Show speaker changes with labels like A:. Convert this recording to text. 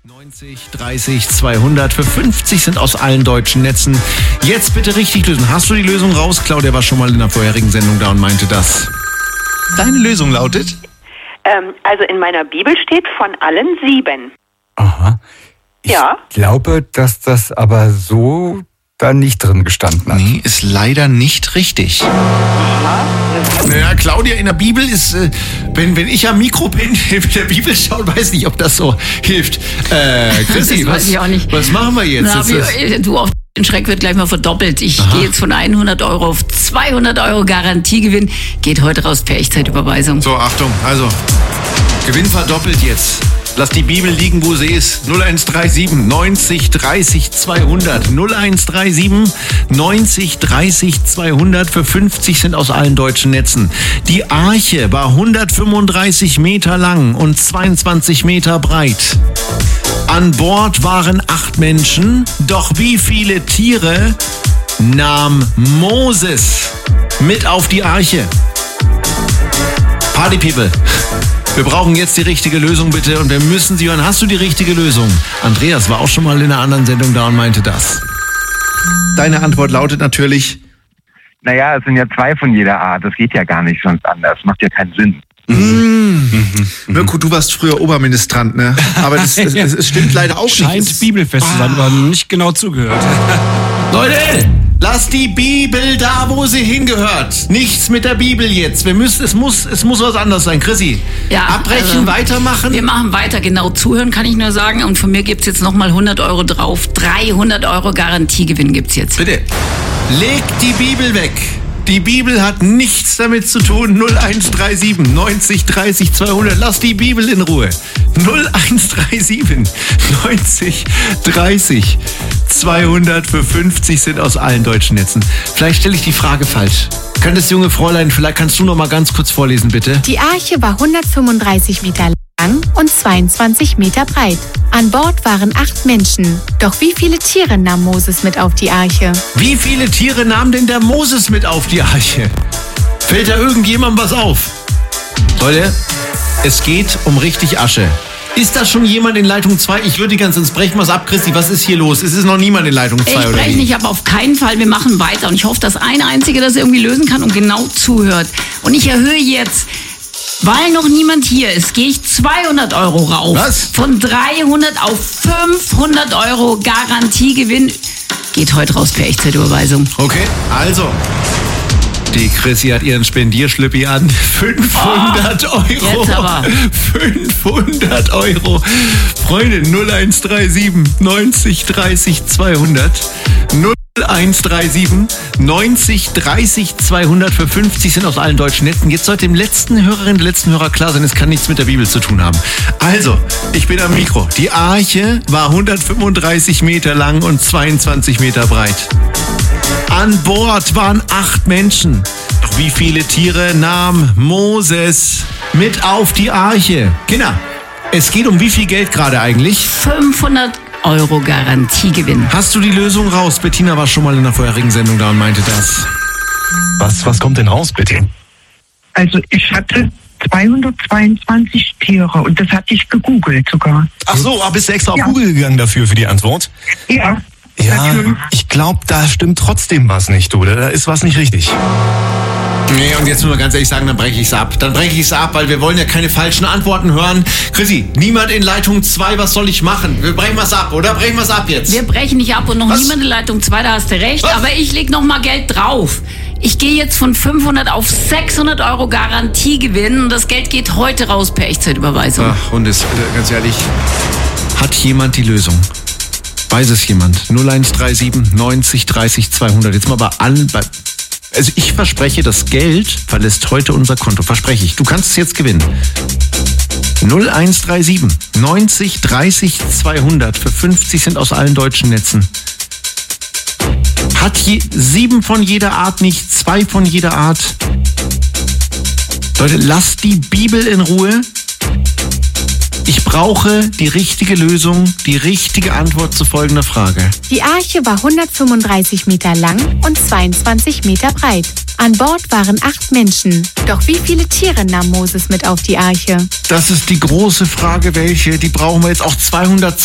A: 90, 30, 200 für 50 sind aus allen deutschen Netzen. Jetzt bitte richtig lösen. Hast du die Lösung raus? Claudia war schon mal in der vorherigen Sendung da und meinte das. Deine Lösung lautet?
B: Also in meiner Bibel steht von allen 7.
C: Aha. Ich glaube, dass das aber so da nicht drin gestanden hat.
A: Nee, ist leider nicht richtig. Naja, Claudia, in der Bibel ist, wenn ich am Mikro bin, mit der Bibel schauen, weiß nicht, ob das so hilft. Chrissy,
D: weiß ich auch nicht.
A: Was machen wir jetzt?
D: Du, auf den Schreck wird gleich mal verdoppelt. Ich gehe jetzt von 100 Euro auf 200 Euro Garantiegewinn. Geht heute raus per Echtzeitüberweisung.
A: So, Achtung, also, Gewinn verdoppelt jetzt. Lass die Bibel liegen, wo sie ist. 0137 90 30 200. 0137 90 30 200 für 50 sind aus allen deutschen Netzen. Die Arche war 135 Meter lang und 22 Meter breit. An Bord waren 8 Menschen, doch wie viele Tiere nahm Moses mit auf die Arche? Party People. Wir brauchen jetzt die richtige Lösung, bitte, und wir müssen sie hören. Hast du die richtige Lösung? Andreas war auch schon mal in einer anderen Sendung da und meinte das. Deine Antwort lautet natürlich...
E: Naja, es sind ja 2 von jeder Art. Das geht ja gar nicht sonst anders. Macht ja keinen Sinn.
A: Mirko, du warst früher Oberministrant, ne? Aber es stimmt leider auch
F: Scheint
A: nicht.
F: bibelfest zu sein, aber nicht genau zugehört.
A: Leute, lasst die Bibel da, wo sie hingehört. Nichts mit der Bibel jetzt. Es muss was anderes sein. Chrissy, abbrechen, weitermachen?
D: Wir machen weiter, genau zuhören kann ich nur sagen. Und von mir gibt's jetzt nochmal 100 Euro drauf. 300 Euro Garantiegewinn gibt's jetzt.
A: Bitte, legt die Bibel weg. Die Bibel hat nichts damit zu tun. 0137 90 30 200. Lass die Bibel in Ruhe. 0137 90 30 200 für 50 sind aus allen deutschen Netzen. Vielleicht stelle ich die Frage falsch. Könntest junge Fräulein, vielleicht kannst du noch mal ganz kurz vorlesen, bitte.
G: Die Arche war 135 Meter lang und 22 Meter breit. An Bord waren 8 Menschen. Doch wie viele Tiere nahm Moses mit auf die Arche?
A: Wie viele Tiere nahm denn der Moses mit auf die Arche? Fällt da irgendjemandem was auf? Leute, es geht um richtig Asche. Ist da schon jemand in Leitung 2? Ich würde ganz ins Brechen was ab, Christi. Was ist hier los? Es ist noch niemand in Leitung 2,
D: Ich
A: oder
D: breche
A: wie?
D: nicht ab, auf keinen Fall. Wir machen weiter. Und ich hoffe, dass ein Einziger das irgendwie lösen kann und genau zuhört. Und ich erhöhe jetzt, weil noch niemand hier ist, gehe ich 200 Euro rauf.
A: Was?
D: Von 300 auf 500 Euro Garantiegewinn. Geht heute raus per Echtzeitüberweisung.
A: Okay, also. Die Chrissy hat ihren Spendierschlüppi an. 500 Euro.
D: Jetzt aber.
A: 500 Euro. Freunde, 0137 90 30 200. 0137 90 30 200 für 50 sind aus allen deutschen Netzen. Jetzt sollte dem letzten Hörer klar sein, es kann nichts mit der Bibel zu tun haben. Also, ich bin am Mikro. Die Arche war 135 Meter lang und 22 Meter breit. An Bord waren 8 Menschen. Doch wie viele Tiere nahm Moses mit auf die Arche? Kinder, es geht um wie viel Geld gerade eigentlich?
D: 500 Euro Garantiegewinn.
A: Hast du die Lösung raus? Bettina war schon mal in der vorherigen Sendung da und meinte das.
F: Was kommt denn raus, bitte?
H: Also ich hatte 222 Tiere und das hatte ich gegoogelt sogar.
F: Ach so, bist du extra auf Google gegangen dafür für die Antwort?
H: Ja.
F: Ja,
H: Natürlich.
F: ich glaube, da stimmt trotzdem was nicht, du. Da ist was nicht richtig.
A: Nee, und jetzt muss man ganz ehrlich sagen, dann breche ich es ab. Weil wir wollen ja keine falschen Antworten hören. Chrissy, niemand in Leitung 2, was soll ich machen? Wir brechen es ab, oder? Brechen wir es ab jetzt?
D: Wir brechen nicht ab und noch niemand in Leitung 2, da hast du recht.
A: Was?
D: Aber ich leg noch mal Geld drauf. Ich gehe jetzt von 500 auf 600 Euro Garantiegewinn und das Geld geht heute raus per Echtzeitüberweisung.
A: Ach, und ganz ehrlich, hat jemand die Lösung? Weiß es jemand? 0137 90 30 200. Jetzt mal also ich verspreche, das Geld verlässt heute unser Konto. Verspreche ich. Du kannst es jetzt gewinnen. 0137 90 30 200 für 50 sind aus allen deutschen Netzen. Hat 7 von jeder Art, nicht 2 von jeder Art. Leute, lasst die Bibel in Ruhe. Ich brauche die richtige Lösung, die richtige Antwort zu folgender Frage.
G: Die Arche war 135 Meter lang und 22 Meter breit. An Bord waren 8 Menschen. Doch wie viele Tiere nahm Moses mit auf die Arche?
A: Das ist die große Frage, welche? Die brauchen wir jetzt auch 200